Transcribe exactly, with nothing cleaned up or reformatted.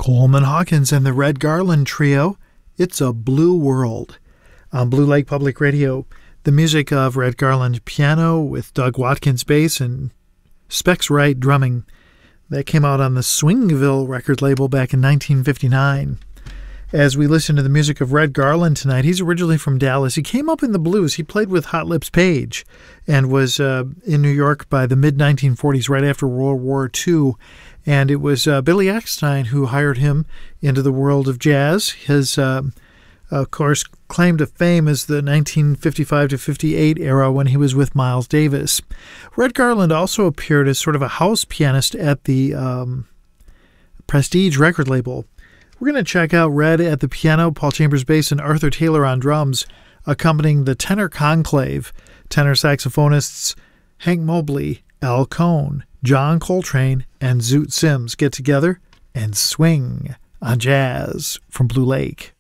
Coleman Hawkins and the Red Garland Trio, It's a Blue World. On Blue Lake Public Radio, the music of Red Garland piano with Doug Watkins bass and Specs Wright drumming. That came out on the Swingville record label back in nineteen fifty-nine. As we listen to the music of Red Garland tonight, he's originally from Dallas. He came up in the blues. He played with Hot Lips Page and was uh, in New York by the mid nineteen forties, right after World War Two. And it was uh, Billy Eckstine who hired him into the world of jazz. His, uh, of course, claim to fame is the nineteen fifty-five to fifty-eight era when he was with Miles Davis. Red Garland also appeared as sort of a house pianist at the um, Prestige record label. We're going to check out Red at the piano, Paul Chambers bass, and Arthur Taylor on drums, accompanying the tenor conclave. Tenor saxophonists Hank Mobley, Al Cohn, John Coltrane, and Zoot Sims get together and swing on jazz from Blue Lake.